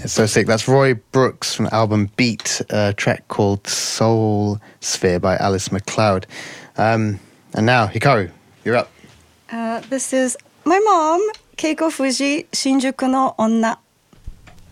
It's so sick. That's Roy Brooks from the album Beat, a track called Soul Sphere by Alice McLeod. And now, Hikaru, you're up. This is my mom, Keiko Fuji, Shinjuku no Onna.